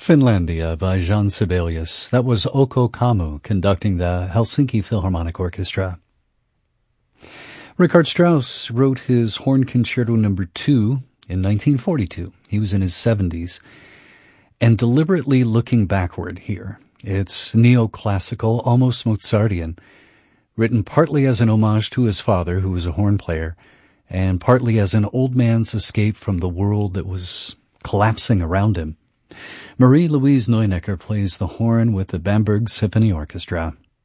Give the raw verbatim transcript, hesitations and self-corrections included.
Finlandia by Jean Sibelius. That was Oko Kamu conducting the Helsinki Philharmonic Orchestra. Richard Strauss wrote his Horn Concerto Number two in nineteen forty-two. He was in his seventies. And deliberately looking backward here. It's neoclassical, almost Mozartian, written partly as an homage to his father, who was a horn player, and partly as an old man's escape from the world that was collapsing around him. Marie-Louise Neunecker plays the horn with the Bamberg Symphony Orchestra.